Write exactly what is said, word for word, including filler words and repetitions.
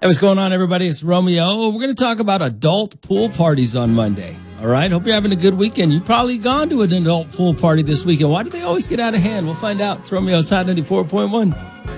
Hey, what's going on, everybody? It's Romeo. We're going to talk about adult pool parties on Monday. All right? Hope you're having a good weekend. You've probably gone to an adult pool party this weekend. Why do they always get out of hand? We'll find out. It's Romeo. It's Hot ninety-four point one.